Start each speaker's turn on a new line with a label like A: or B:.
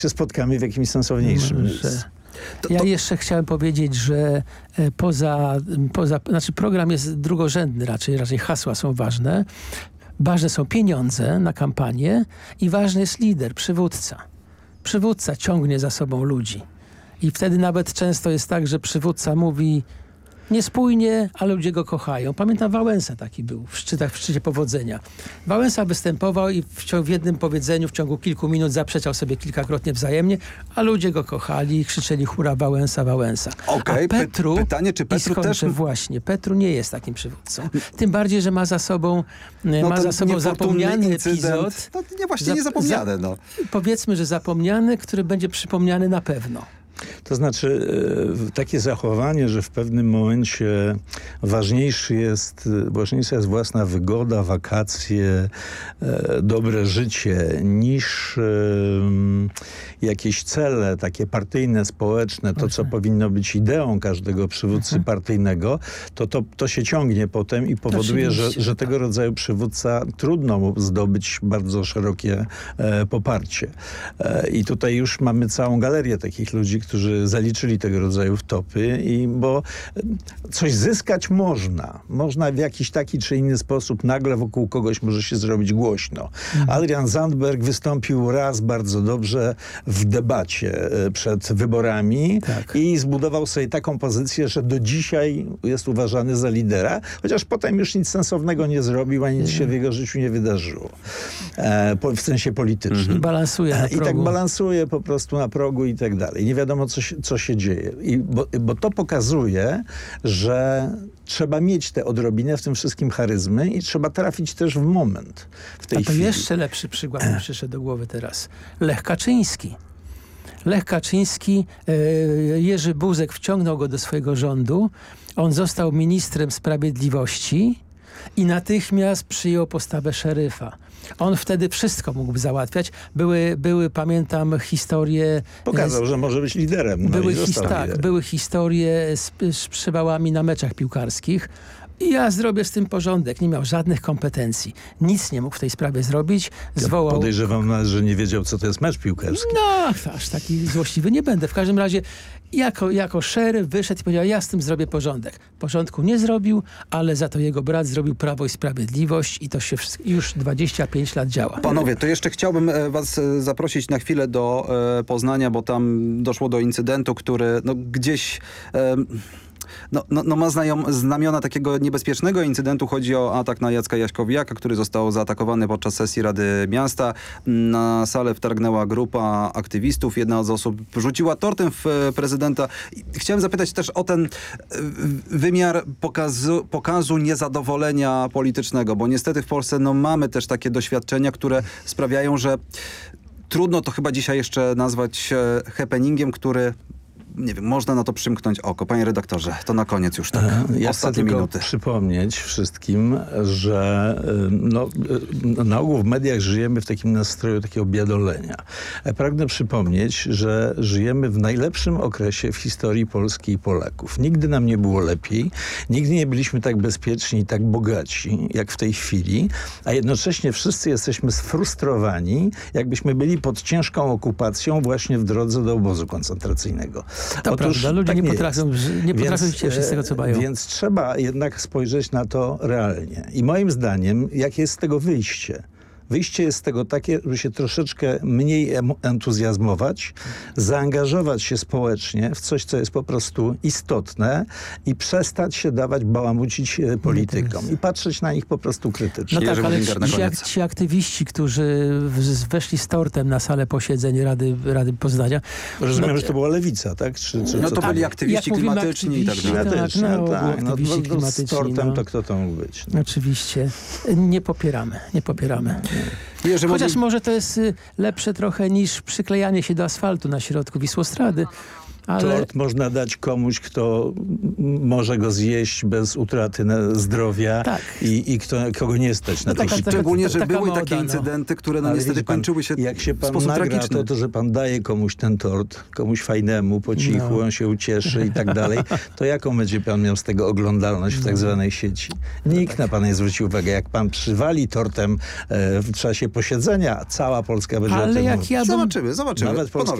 A: się spotkamy w jakimś sensowniejszym miejscu.
B: Ja jeszcze chciałem powiedzieć, że znaczy program jest drugorzędny raczej hasła są ważne. Ważne są pieniądze na kampanię i ważny jest lider, przywódca. Przywódca ciągnie za sobą ludzi. I wtedy nawet często jest tak, że przywódca mówi niespójnie, ale ludzie go kochają. Pamiętam, Wałęsa taki był w szczycie powodzenia. Wałęsa występował i w jednym powiedzeniu w ciągu kilku minut zaprzeczał sobie kilkakrotnie wzajemnie, a ludzie go kochali i krzyczeli hura Wałęsa, Wałęsa.
C: Okej, pytanie, czy Petru też...
B: Właśnie, Petru nie jest takim przywódcą. Tym bardziej, że ma za sobą zapomniany epizod.
C: No nie, właśnie niezapomniany.
B: Powiedzmy, że zapomniany, który będzie przypomniany na pewno.
A: To znaczy takie zachowanie, że w pewnym momencie ważniejsza jest własna wygoda, wakacje, dobre życie niż jakieś cele takie partyjne, społeczne, to co powinno być ideą każdego przywódcy partyjnego, to się ciągnie potem i powoduje, że tego rodzaju przywódca trudno mu zdobyć bardzo szerokie poparcie. I tutaj już mamy całą galerię takich ludzi, którzy zaliczyli tego rodzaju wtopy, bo coś zyskać można. Można w jakiś taki czy inny sposób, nagle wokół kogoś może się zrobić głośno. Adrian Zandberg wystąpił raz bardzo dobrze w debacie przed wyborami i zbudował sobie taką pozycję, że do dzisiaj jest uważany za lidera, chociaż potem już nic sensownego nie zrobił, ani nic się w jego życiu nie wydarzyło. W sensie politycznym.
B: I balansuje na progu.
A: I tak balansuje po prostu na progu i tak dalej. Nie wiadomo, co się dzieje. Bo to pokazuje, że trzeba mieć tę odrobinę w tym wszystkim charyzmy i trzeba trafić też w moment w tej chwili.
B: Jeszcze lepszy przykład mi przyszedł do głowy teraz. Lech Kaczyński. Lech Kaczyński, Jerzy Buzek wciągnął go do swojego rządu. On został ministrem sprawiedliwości i natychmiast przyjął postawę szeryfa. On wtedy wszystko mógł załatwiać. Były pamiętam, historie...
A: Pokazał, że może być liderem.
B: Były historie z przywałami na meczach piłkarskich. I ja zrobię z tym porządek. Nie miał żadnych kompetencji. Nic nie mógł w tej sprawie zrobić. Zwołał...
A: Podejrzewam nas, że nie wiedział, co to jest mecz piłkarski.
B: No, aż taki złośliwy nie będę. W każdym razie jako szeryf wyszedł i powiedział, ja z tym zrobię porządek. Porządku nie zrobił, ale za to jego brat zrobił Prawo i Sprawiedliwość i to się już 25 lat działa.
C: Panowie, to jeszcze chciałbym was zaprosić na chwilę do Poznania, bo tam doszło do incydentu, który gdzieś... ma znamiona takiego niebezpiecznego incydentu. Chodzi o atak na Jacka Jaśkowiaka, który został zaatakowany podczas sesji Rady Miasta. Na salę wtargnęła grupa aktywistów. Jedna z osób rzuciła tortem w prezydenta. Chciałem zapytać też o ten wymiar pokazu niezadowolenia politycznego, bo niestety w Polsce mamy też takie doświadczenia, które sprawiają, że trudno to chyba dzisiaj jeszcze nazwać happeningiem, który... Nie wiem, można na to przymknąć oko. Panie redaktorze, to na koniec już tak.
A: Ja chcę tylko przypomnieć wszystkim, że na ogół w mediach żyjemy w takim nastroju takiego biadolenia. Pragnę przypomnieć, że żyjemy w najlepszym okresie w historii Polski i Polaków. Nigdy nam nie było lepiej, nigdy nie byliśmy tak bezpieczni i tak bogaci, jak w tej chwili, a jednocześnie wszyscy jesteśmy sfrustrowani, jakbyśmy byli pod ciężką okupacją właśnie w drodze do obozu koncentracyjnego.
B: To prawda, ludzie nie potrafią się cieszyć z tego, co mają.
A: Więc trzeba jednak spojrzeć na to realnie. I moim zdaniem, jakie jest z tego wyjście? Wyjście jest z tego takie, żeby się troszeczkę mniej entuzjazmować, zaangażować się społecznie w coś, co jest po prostu istotne i przestać się dawać bałamucić politykom i patrzeć na nich po prostu krytycznie.
B: No tak, ale ci aktywiści, którzy weszli z tortem na salę posiedzeń Rady Poznania...
A: Rozumiem, że to była lewica, tak?
C: To byli aktywiści klimatyczni i tak dalej.
B: Aktywiści klimatyczni.
A: Z tortem to kto to mógł być?
B: Oczywiście. Nie popieramy. Chociaż może to jest lepsze trochę niż przyklejanie się do asfaltu na środku Wisłostrady. Ale
A: Tort można dać komuś, kto może go zjeść bez utraty zdrowia
B: Tak.
A: i kogo nie stać na
B: No
A: to.
B: taka-
C: Szczególnie, że
B: taka
C: były
B: moda,
C: takie
B: no.
C: incydenty, które no
A: Ale
C: niestety
A: widzi pan,
C: kończyły się
A: jak się
C: w
A: pan
C: sposób
A: nagra,
C: tragiczny.
A: to, że pan daje komuś ten tort, komuś fajnemu, po cichu,
B: No.
A: on się ucieszy i tak dalej, to jaką będzie pan miał z tego oglądalność w tak zwanej sieci? Nikt na pana nie zwróci uwagi. Jak pan przywali tortem w czasie posiedzenia, cała Polska będzie o
B: Ale
A: tym
B: jak
A: mówić.
B: jadą
C: Zobaczymy.
A: Nawet polskie